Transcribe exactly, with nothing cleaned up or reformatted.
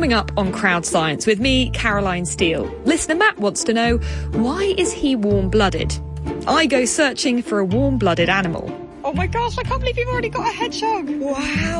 Coming up on Crowd Science with me, Caroline Steele. Listener Matt wants to know, why is he warm-blooded? I go searching for a warm-blooded animal. Oh my gosh, I can't believe you've already got a hedgehog. Wow.